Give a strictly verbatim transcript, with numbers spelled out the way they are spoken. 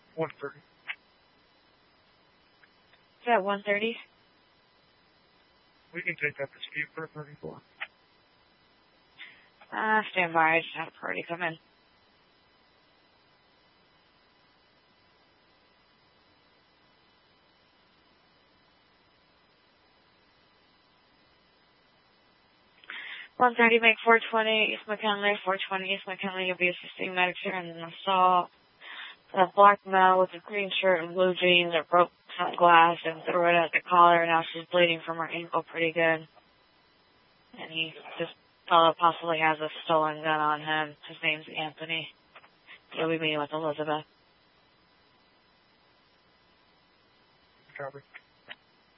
one thirty. Is that one thirty? We can take that dispute for thirty-four. Uh, stand by. I just had a party come in. one thirty, make four twenty, East McKinley, four twenty, East McKinley, you'll be assisting medics here in an assault. A black male with a green shirt and blue jeans that broke some glass and threw it at the collar. Now she's bleeding from her ankle pretty good. And he just uh, possibly has a stolen gun on him. His name's Anthony. He'll be meeting with Elizabeth. Copy.